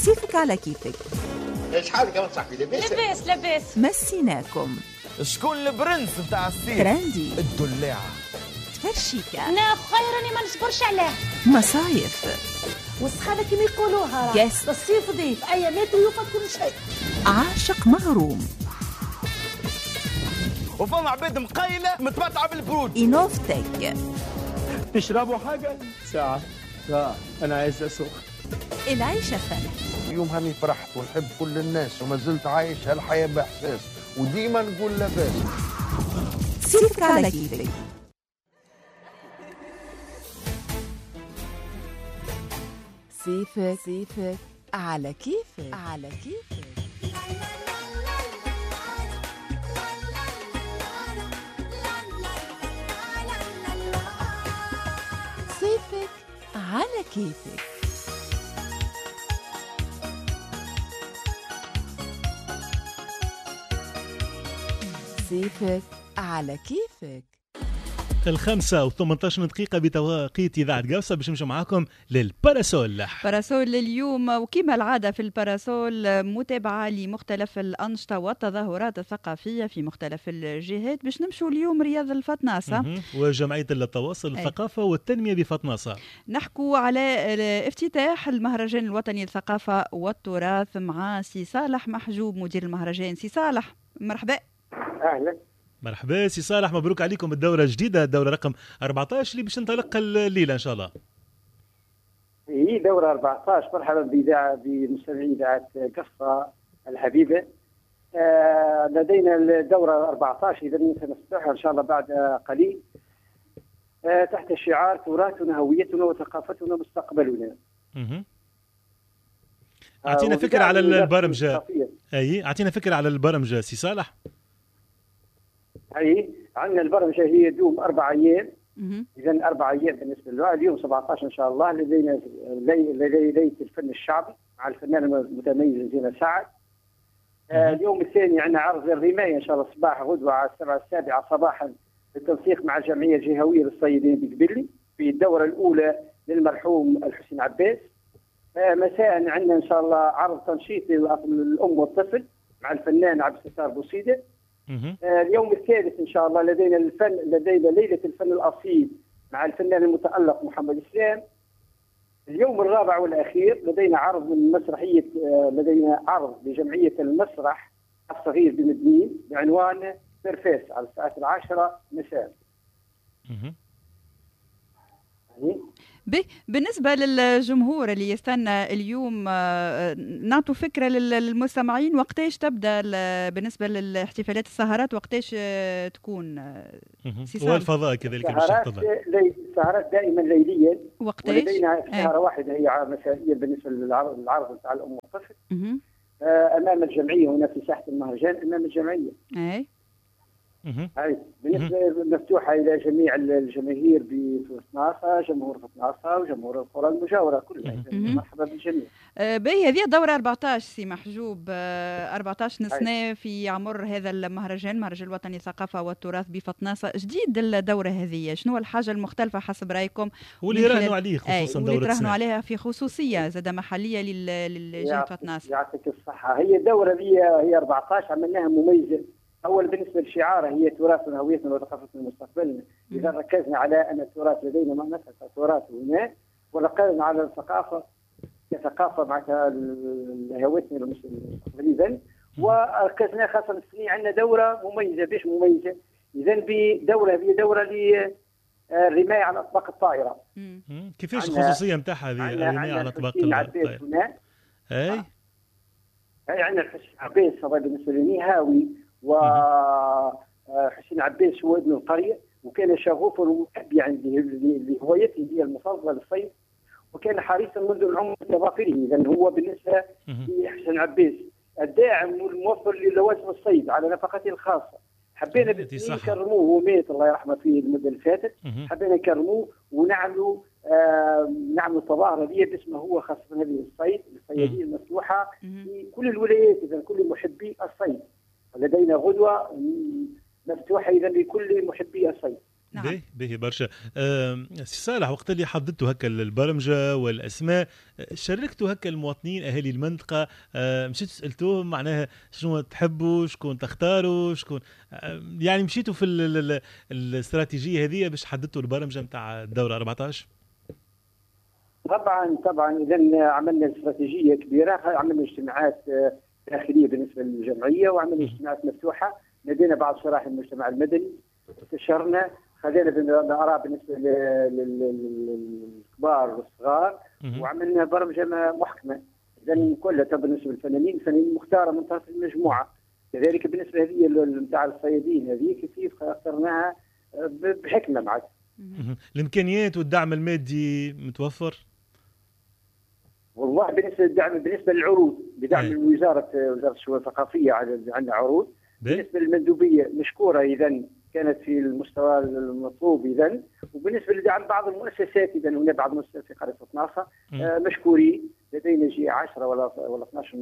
صيفك على كيفك. شحال كمان صاحبي لاباس مسيناكم. شكون البرنس نتاع الصيف؟ ترندي، الدلاعة، تفرشيكا، انا خيرني ما نصبرش عليه. مصايف، والسخانة كما يقولوها Guest. الصيف ضيف ايامات ويوفى كل شيء. عاشق مغروم، وفما عباد مقيلة متمتعة بالبرود. إينوفتك، تشربوا حاجة؟ ساعة أنا عايز أسوق. العيشة فن. اليوم هاني فرحت ونحب كل الناس وما زلت عايش هالحياة بإحساس وديما نقول لاباس. صيفك على كيفك. صيفك على كيفك. صيفك على كيفك. صيفك على كيفك. 5:18 بتوقيت إذاعة قوسة باش نمشي معاكم للباراسول. باراسول اليوم وكما العادة في الباراسول متابعة لمختلف الأنشطة والتظاهرات الثقافية في مختلف الجهات. باش نمشوا اليوم رياض الفطناصة وجمعية التواصل الثقافة والتنمية بفطناصة. نحكوا على افتتاح المهرجان الوطني للثقافة والتراث مع سي صالح محجوب مدير المهرجان. سي صالح مرحبا. أهلا. مرحبا سي صالح، مبروك عليكم الدورة الجديدة، الدورة رقم 14 اللي باش تنطلق الليلة إن شاء الله. هي دورة 14. مرحبا بمستمعي إذاعة قصة الحبيبة. لدينا الدورة 14 إذا سنفتحها إن شاء الله بعد قليل تحت شعار تراثنا هويتنا وثقافتنا مستقبلنا. أعطينا فكرة على البرمج. أعطينا فكرة على البرمج سي صالح. عندنا البرمجة هي دوم 4 أيام. إذا 4 أيام بالنسبة له. اليوم 17 إن شاء الله لدينا ليلة الفن الشعبي مع الفنانة المتميزة زينة سعد. اليوم الثاني عندنا عرض الرماية إن شاء الله صباح غدوة على 7:07 صباحا بالتنسيق مع الجمعية الجهوية للصيادين بقبلي في الدورة الأولى للمرحوم الحسين عباس. مساء عندنا إن شاء الله عرض تنشيط للأم والطفل مع الفنان عبد الستار بوسيدة. اليوم الثالث إن شاء الله لدينا ليلة الفن الأصيل مع الفنان المتألق محمد إسلام. اليوم الرابع والأخير لدينا عرض من مسرحية لدينا عرض لجمعية المسرح الصغير بمدنين بعنوان بيرفاس على الساعة 10 مساء. بالنسبة للجمهور اللي يستنى اليوم نعطوا فكرة للمستمعين وقتاش تبدأ بالنسبة للاحتفالات السهرات وقتاش تكون والفضاء كذلك السهرات دائما ليليا. وقتاش؟ ولدينا سهرة واحدة هي مسائية بالنسبة للعرض بتاع الأم والطفل أمام الجمعية هنا في ساحة المهرجان أمام الجمعية. بالنسبة مفتوحة إلى جميع الجماهير بفطناصة، جمهور فطناصة وجمهور القرى المجاورة كلها. مرحبا بالجميع. هذه الدورة 14 سي محجوب 14 سنة في عمر هذا المهرجان، مهرجان الوطني للثقافة والتراث بفطناصة. جديد الدورة هذه، شنو الحاجة المختلفة حسب رأيكم؟ واللي يراهنوا عليه خصوصا دورة اللي يراهنوا عليها في خصوصية زادة محلية للجهة فطناصة. يعطيك الصحة. هي الدورة هي 14 عملناها مميزة. أول بالنسبة لشعارها هي تراثنا هويتنا وثقافتنا مستقبلنا. إذا ركزنا على أن التراث لدينا مسألة تراث هنا وركزنا على الثقافة كثقافة مع هويتنا المستقبلية. وركزنا خاصة السنين عندنا دورة مميزة. بيش مميزة؟ إذا هي دورة للرماية على أطباق الطائرة. كيفاش الخصوصية نتاعها هذه الرماية على أطباق الطائرة؟ عندنا الحسين عباس هذا بالنسبة لي هاوي. وحسين عباس هو ابن القرية وكان شغوفا ومحب لهوايته هي المفضلة للصيد وكان حريصا منذ العمر بظافره. إذا هو بالنسبة لحسين عباس الداعم والموفر للوازم الصيد على نفقته الخاصة. حبينا نكرموه. هو مات الله يرحمه في المدة اللي فاتت. حبينا نكرموه ونعملوا تظاهرة هذه باسمه هو خاصة هذه الصيد الصيادية المفتوحة في كل الولايات. إذا كل محبي الصيد لدينا غدوة مفتوحة إذا لكل محبي الصيد. نعم. باهي برشا. سي صالح، وقت اللي حددتوا هكا البرمجه والاسماء، شاركتوا هكا المواطنين اهالي المنطقه، مشيتوا سالتوهم معناها شنو تحبوا، شكون تختاروا، شكون يعني مشيتوا في الاستراتيجيه هذه باش حددتوا البرمجه نتاع الدوره 14؟ طبعا اذا عملنا استراتيجيه كبيره، عملنا اجتماعات داخليه بالنسبه للجمعيه، وعملنا اجتماعات مفتوحه، لدينا بعض شرائح المجتمع المدني، استشرنا، خذينا بالاراء بالنسبه للكبار والصغار، وعملنا برمجه محكمه. اذا كلها بالنسبه للفنانين مختاره من طرف المجموعه. كذلك بالنسبه هذه نتاع الصيادين هذه كيف اخترناها بحكمه معك. الامكانيات والدعم المادي متوفر؟ والله بالنسبه للدعم، بالنسبه للعروض بدعم وزاره الشؤون الثقافيه عندنا عروض. بالنسبه للمندوبيه مشكوره اذا كانت في المستوى المطلوب اذا. وبالنسبه لدعم بعض المؤسسات اذا هناك بعض المؤسسات في قريه طناصه مشكورين، لدينا شيء 10 ولا 12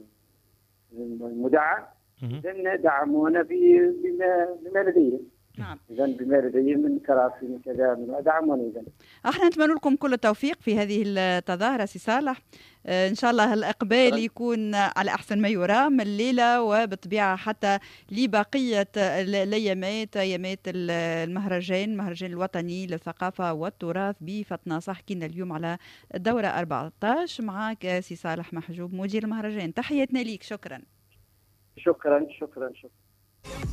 مدعم، اذا دعمونا بما لديهم. نعم. إذا بما لديهم من كراسي من كذا من دعمونا. إذا احنا نتمنى لكم كل التوفيق في هذه التظاهرة سي صالح. ان شاء الله الإقبال يكون على أحسن ما يرام الليلة، وبالطبيعة حتى لبقية الأيامات، أيامات المهرجان الوطني للثقافة والتراث بفطناصة. حكينا اليوم على الدورة 14 معك سي صالح محجوب مدير المهرجان. تحياتنا ليك. شكرا.